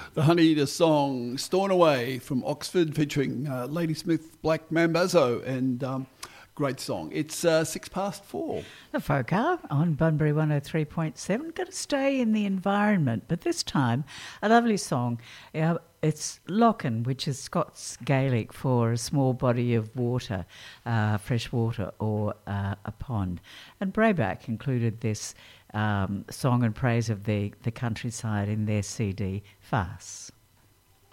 The Honeyeater song, Stornoway from Oxford, featuring Ladysmith Black Mambazo, and great song. It's 4:06. The Folk Hour on Bunbury 103.7. Going to stay in the environment, but this time a lovely song. It's Lochan, which is Scots Gaelic for a small body of water, fresh water or a pond. And Brayback included this song and praise of the countryside in their CD, Farce.